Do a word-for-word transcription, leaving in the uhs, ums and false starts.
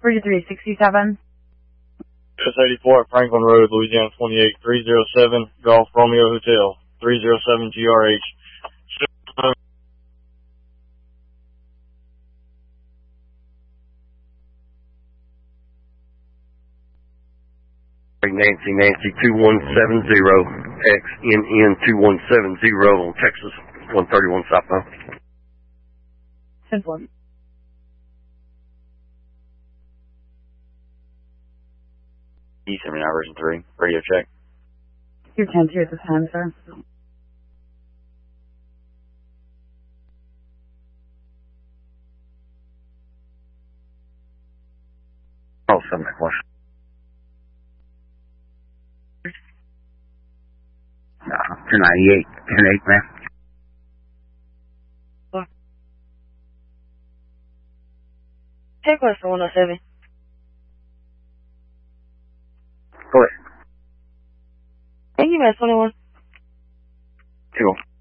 thirty-three sixty-seven. S eighty-four at Franklin Road, Louisiana twenty-eight, three oh seven, Golf Romeo Hotel, three oh seven G R H. Nancy, Nancy, two one seven zero, X N N two one seven zero on Texas, one thirty-one southbound. Simple. E seventy-nine version three, radio check. Your ten two at this time, sir. Oh, seven question. Uh, two ninety-eight, ten eight, man. Take West for one oh seven. Go ahead. Thank you, West twenty-one. Two.